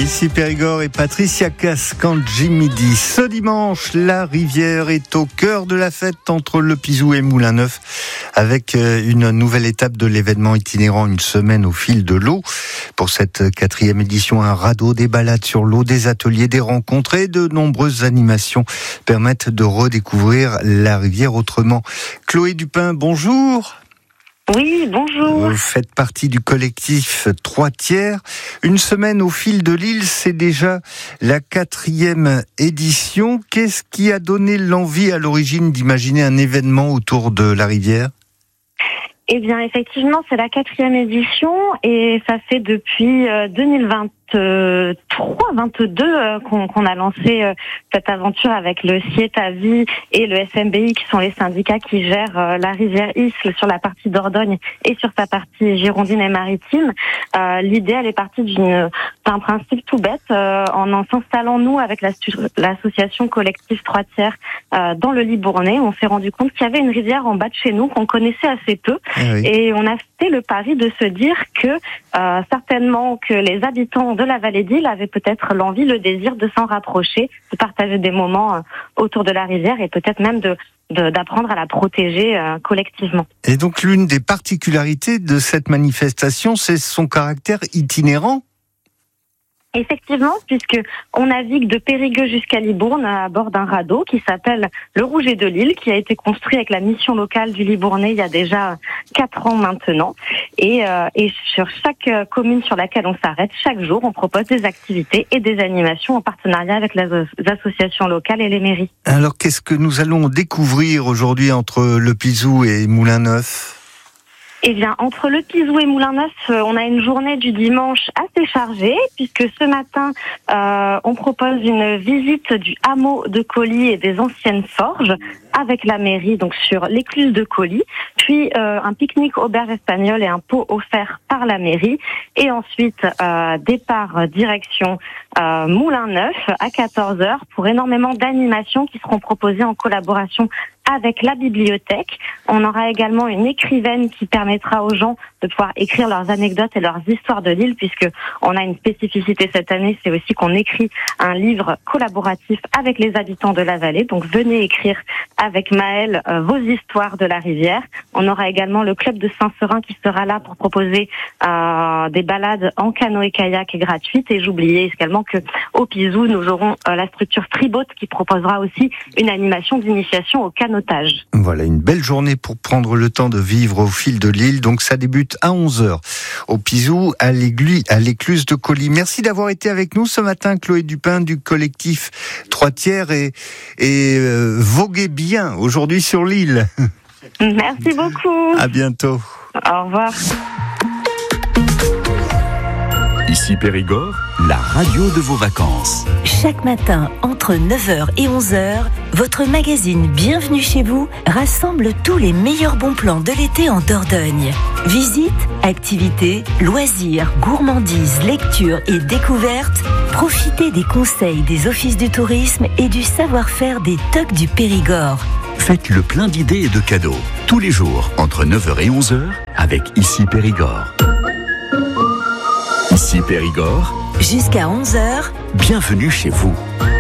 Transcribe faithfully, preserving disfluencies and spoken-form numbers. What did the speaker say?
Ici Périgord et Patricia Cascangimidi. Ce dimanche, la rivière est au cœur de la fête entre Le Pizou et Moulin-Neuf, avec une nouvelle étape de l'événement itinérant Une semaine au fil de l'eau. Pour cette quatrième édition, un radeau, des balades sur l'eau, des ateliers, des rencontres et de nombreuses animations permettent de redécouvrir la rivière autrement. Chloé Dupin, bonjour. Oui, bonjour. Vous faites partie du collectif Trois Tiers. Une semaine au fil de l'île, c'est déjà la quatrième édition. Qu'est-ce qui a donné l'envie à l'origine d'imaginer un événement autour de la rivière ? Eh bien, effectivement, c'est la quatrième édition et ça fait depuis deux mille vingt-trois vingt-deux euh, qu'on, qu'on a lancé euh, cette aventure avec le Sietavi et le S M B I, qui sont les syndicats qui gèrent euh, la rivière Isle sur la partie Dordogne et sur sa partie girondine et maritime. Euh, l'idée, elle est partie d'une, d'un principe tout bête. Euh, en en s'installant, nous, avec la, l'association collective Trois Tiers euh, dans le Libournais, on s'est rendu compte qu'il y avait une rivière en bas de chez nous qu'on connaissait assez peu. Eh oui. Et on a fait le pari de se dire que euh, certainement que les habitants de la vallée d'Isle avaient peut-être l'envie, le désir de s'en rapprocher, de partager des moments euh, autour de la rivière et peut-être même de, de d'apprendre à la protéger euh, collectivement. Et donc l'une des particularités de cette manifestation, c'est son caractère itinérant. Effectivement, puisque on navigue de Périgueux jusqu'à Libourne à bord d'un radeau qui s'appelle le Rouget de l'Île, qui a été construit avec la mission locale du Libournais il y a déjà quatre ans maintenant. Et, euh, et sur chaque commune sur laquelle on s'arrête, chaque jour, on propose des activités et des animations en partenariat avec les associations locales et les mairies. Alors qu'est-ce que nous allons découvrir aujourd'hui entre Le Pizou et Moulin-Neuf ? Eh bien, entre Le Pizou et Moulin-Neuf, on a une journée du dimanche assez chargée, puisque ce matin, euh, on propose une visite du hameau de Colly et des anciennes forges avec la mairie, donc sur l'écluse de Colly, puis euh, un pique-nique auberge espagnole et un pot offert par la mairie, et ensuite euh, départ direction euh, Moulin-Neuf à quatorze heures pour énormément d'animations qui seront proposées en collaboration avec la bibliothèque. On aura également une écrivaine qui permettra aux gens de pouvoir écrire leurs anecdotes et leurs histoires de l'île, puisque on a une spécificité cette année, c'est aussi qu'on écrit un livre collaboratif avec les habitants de la vallée. Donc venez écrire avec Maëlle euh, vos histoires de la rivière. On aura également le club de Saint-Seurin qui sera là pour proposer euh, des balades en canoë-kayak gratuites. Et j'oubliais également que au Pizou, nous aurons euh, la structure Freeboat qui proposera aussi une animation d'initiation au canotage. Voilà, une belle journée pour prendre le temps de vivre au fil de l'île. Donc ça débute à onze heures au Pizou, à l'église, à l'écluse de Colly. Merci d'avoir été avec nous ce matin, Chloé Dupin du collectif Trois Tiers, et, et euh, voguez bien aujourd'hui sur l'île. Merci beaucoup. À bientôt. Au revoir. Ici Périgord, la radio de vos vacances. Chaque matin, entre neuf heures et onze heures, votre magazine Bienvenue chez vous rassemble tous les meilleurs bons plans de l'été en Dordogne. Visites, activités, loisirs, gourmandises, lectures et découvertes. Profitez des conseils des offices du tourisme et du savoir-faire des tocs du Périgord. Faites le plein d'idées et de cadeaux. Tous les jours, entre neuf heures et onze heures, avec Ici Périgord. Ici Périgord. Jusqu'à onze heures. Bienvenue chez vous.